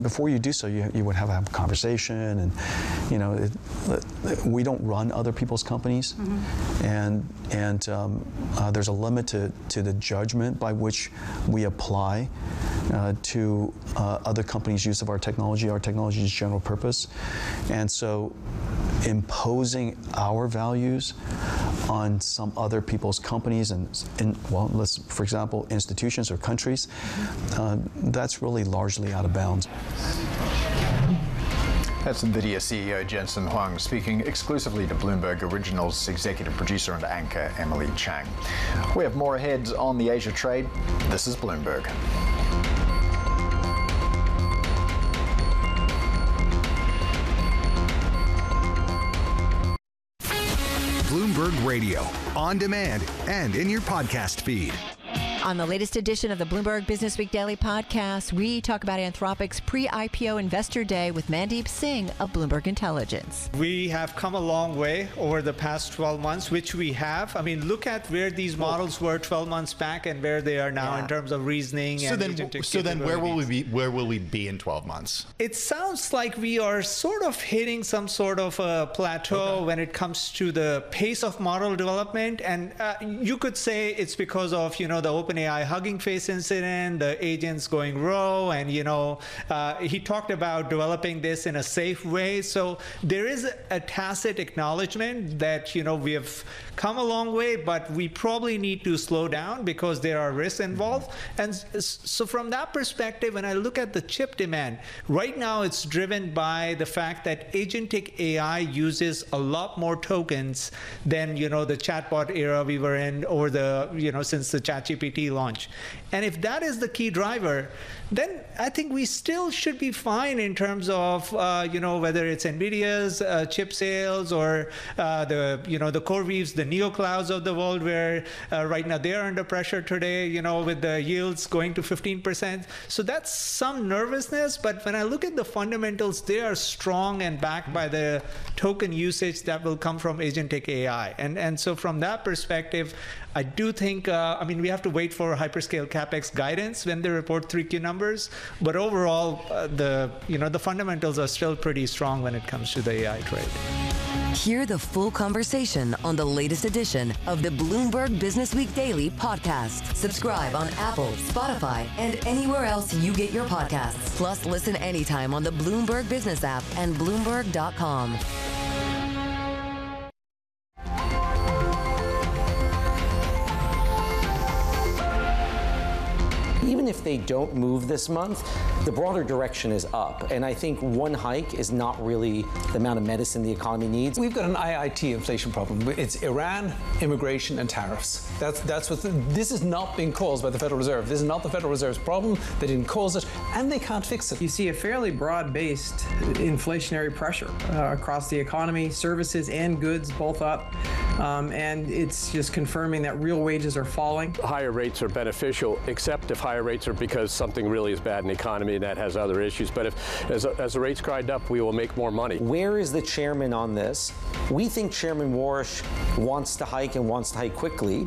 Before you do so, you would have a conversation, and we don't run other people's companies, and there's a limit to the judgment by which we apply to other companies' use of our technology. Our technology is general purpose, and so imposing our values on some other people's companies for example, institutions or countries, that's really largely out of bounds. That's NVIDIA CEO Jensen Huang speaking exclusively to Bloomberg Originals executive producer and anchor Emily Chang. We have more ahead on the Asia trade. This is Bloomberg. Bloomberg Radio, on demand and in your podcast feed. On the latest edition of the Bloomberg Business Week Daily Podcast, we talk about Anthropic's pre-IPO Investor Day with Mandeep Singh of Bloomberg Intelligence. We have come a long way over the past 12 months, which we have. I mean, look at where these models were 12 months back and where they are now in terms of reasoning. So then where will we be in 12 months? It sounds like we are sort of hitting some sort of a plateau when it comes to the pace of model development. And you could say it's because of, the OpenAI Hugging Face incident, the agents going rogue, and he talked about developing this in a safe way. So there is a tacit acknowledgement that we have come a long way, but we probably need to slow down because there are risks involved. And so from that perspective, when I look at the chip demand, right now it's driven by the fact that agentic AI uses a lot more tokens than the chatbot era we were in over the since the ChatGPT launch. And if that is the key driver, then I think we still should be fine in terms of whether it's NVIDIA's chip sales or the CoreWeave's, the NeoClouds of the world, where right now they're under pressure today, with the yields going to 15%. So that's some nervousness. But when I look at the fundamentals, they are strong and backed by the token usage that will come from agentic AI. And so from that perspective, I do think, we have to wait for hyperscale CapEx guidance when they report 3Q numbers. But overall, the fundamentals are still pretty strong when it comes to the AI trade. Hear the full conversation on the latest edition of the Bloomberg Business Week Daily Podcast. Subscribe on Apple, Spotify, and anywhere else you get your podcasts. Plus, listen anytime on the Bloomberg Business app and Bloomberg.com. Even if they don't move this month, the broader direction is up. And I think one hike is not really the amount of medicine the economy needs. We've got an IIT inflation problem. It's Iran, immigration, and tariffs. This is not being caused by the Federal Reserve. This is not the Federal Reserve's problem. They didn't cause it, and they can't fix it. You see a fairly broad-based inflationary pressure across the economy, services and goods both up. And it's just confirming that real wages are falling. Higher rates are beneficial, except if higher rates are because something really is bad in the economy and that has other issues. But if, as the rates grind up, we will make more money. Where is the chairman on this? We think Chairman Warsh wants to hike and wants to hike quickly.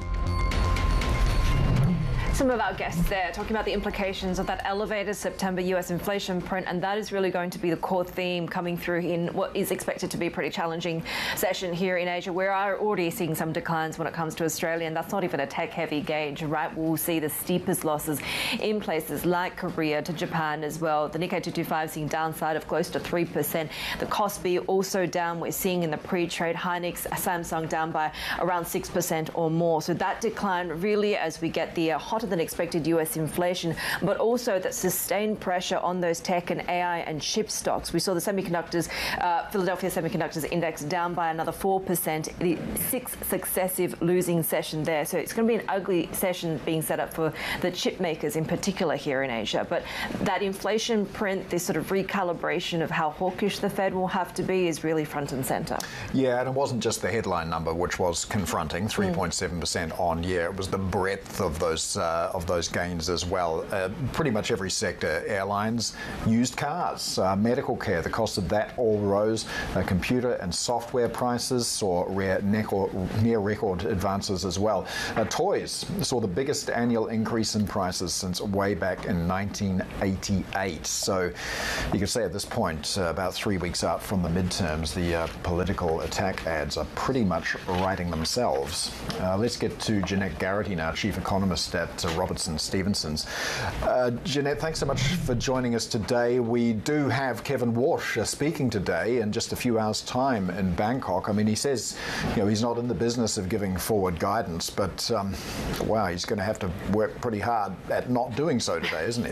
Some of our guests there talking about the implications of that elevated September US inflation print, and that is really going to be the core theme coming through in what is expected to be a pretty challenging session here in Asia. We are already seeing some declines when it comes to Australia, and that's not even a tech-heavy gauge, right? We'll see the steepest losses in places like Korea to Japan as well. The Nikkei 225 seeing downside of close to 3%. The Kospi also down. We're seeing in the pre-trade Hynix, Samsung down by around 6% or more. So that decline really, as we get the hotter than expected US inflation, but also that sustained pressure on those tech and AI and chip stocks. We saw the semiconductors, Philadelphia Semiconductors Index down by another 4%, the sixth successive losing session there. So it's going to be an ugly session being set up for the chip makers in particular here in Asia. But that inflation print, this sort of recalibration of how hawkish the Fed will have to be is really front and center. Yeah, and it wasn't just the headline number, which was confronting, 3.7% on year. It was the breadth of those of those gains as well. Pretty much every sector, airlines, used cars, medical care, the cost of that all rose. Computer and software prices saw near record advances as well. Toys saw the biggest annual increase in prices since way back in 1988. So you could say at this point, about 3 weeks out from the midterms, the political attack ads are pretty much writing themselves. Let's get to Jeanette Garrity now, Chief Economist at Robertson Stevenson's. Jeanette, thanks so much for joining us today. We do have Kevin Warsh speaking today in just a few hours' time in Bangkok. I mean, he says, he's not in the business of giving forward guidance, but wow, he's going to have to work pretty hard at not doing so today, isn't he?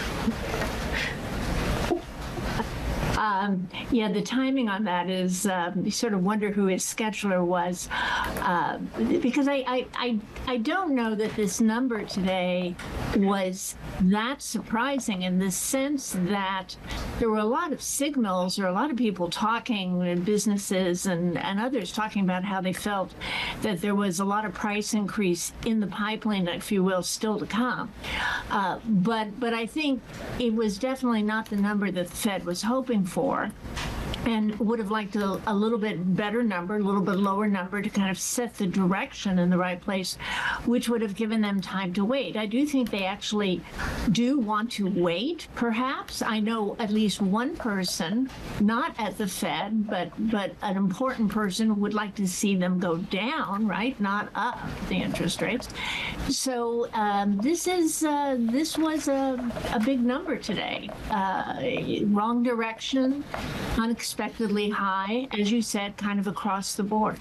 Yeah, the timing on that is you sort of wonder who his scheduler was, because I don't know that this number today was that surprising in the sense that there were a lot of signals or a lot of people talking, and businesses and others talking about how they felt that there was a lot of price increase in the pipeline, if you will, still to come. But I think it was definitely not the number that the Fed was hoping for, and would have liked a little bit better number, a little bit lower number to kind of set the direction in the right place, which would have given them time to wait. I do think they actually do want to wait, perhaps. I know at least one person, not at the Fed, but an important person, would like to see them go down, right? Not up, the interest rates. So this was a big number today. Wrong direction, unexpectedly high, as you said, kind of across the board.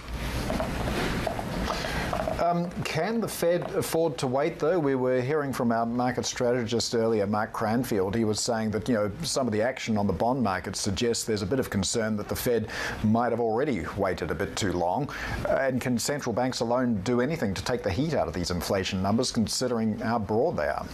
Can the Fed afford to wait, though? We were hearing from our market strategist earlier, Mark Cranfield. He was saying that, some of the action on the bond market suggests there's a bit of concern that the Fed might have already waited a bit too long. And can central banks alone do anything to take the heat out of these inflation numbers, considering how broad they are?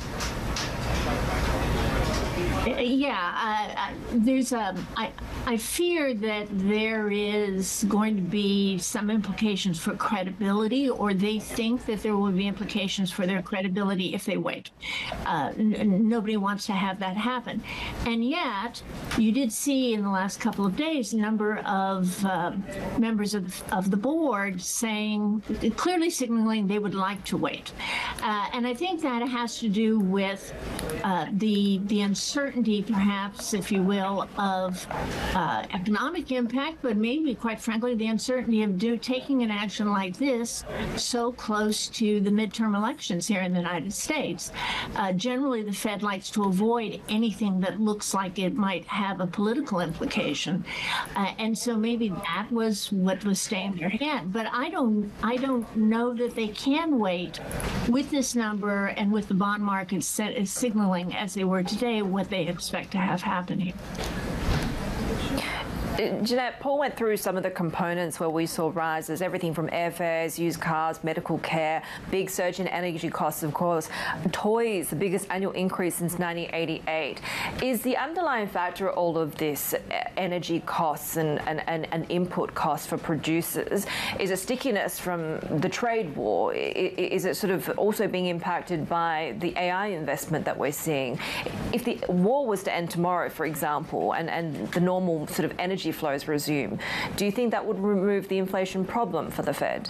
Yeah, I fear that there is going to be some implications for credibility, or they think that there will be implications for their credibility if they wait. Nobody wants to have that happen. And yet, you did see in the last couple of days a number of members of the board clearly signaling they would like to wait. And I think that has to do with the uncertainty, perhaps, if you will, of economic impact, but maybe, quite frankly, the uncertainty of taking an action like this so close to the midterm elections here in the United States. Generally, the Fed likes to avoid anything that looks like it might have a political implication, and so maybe that was what was staying their hand. But I don't know that they can wait with this number and with the bond market signaling as they were today what they expect to have happening. Jeanette, Paul went through some of the components where we saw rises, everything from airfares, used cars, medical care, big surge in energy costs, of course, toys, the biggest annual increase since 1988. Is the underlying factor of all of this energy costs and input costs for producers, is it stickiness from the trade war? Is it sort of also being impacted by the AI investment that we're seeing? If the war was to end tomorrow, for example, and the normal sort of energy flows resume, do you think that would remove the inflation problem for the Fed?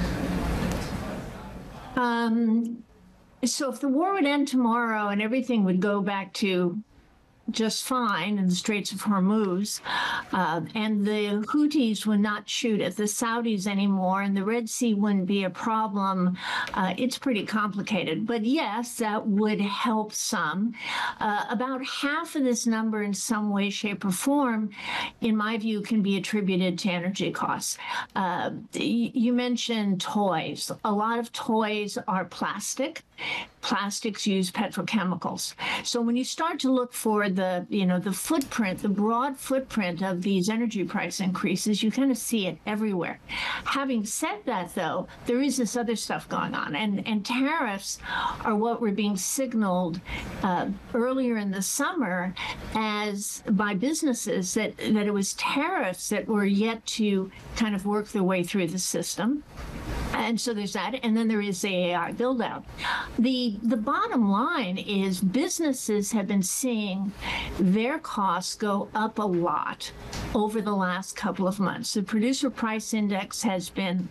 So if the war would end tomorrow and everything would go back to just fine in the Straits of Hormuz, and the Houthis would not shoot at the Saudis anymore, and the Red Sea wouldn't be a problem, it's pretty complicated. But yes, that would help some. About half of this number in some way, shape, or form, in my view, can be attributed to energy costs. You mentioned toys. A lot of toys are plastic. Plastics use petrochemicals. So when you start to look for the footprint, the broad footprint of these energy price increases, you kind of see it everywhere. Having said that, though, there is this other stuff going on, and tariffs are what were being signaled earlier in the summer as by businesses that it was tariffs that were yet to kind of work their way through the system. And so there's that, and then there is the AI build out. The bottom line is businesses have been seeing their costs go up a lot over the last couple of months. The producer price index has been,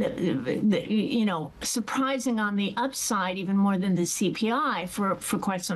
surprising on the upside even more than the CPI for quite some